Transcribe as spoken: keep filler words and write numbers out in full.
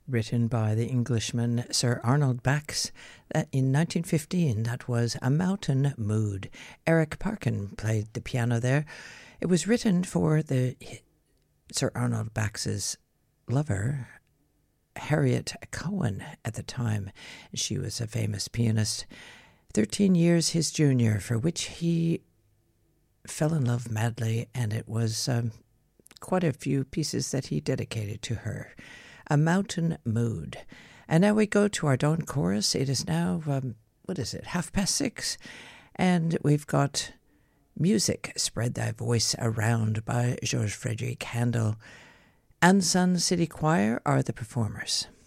written by the Englishman Sir Arnold Bax in nineteen fifteen. That was A Mountain Mood. Eric Parkin played the piano there. It was written for the Sir Arnold Bax's lover, Harriet Cohen, at the time. She was a famous pianist, thirteen years his junior, for which he fell in love madly, and it was um, quite a few pieces that he dedicated to her. A Mountain Mood. And now we go to our dawn chorus. It is now, um, what is it, half past six? And we've got Music, Spread Thy Voice Around by George Frederick Handel. Anson City Choir are the performers.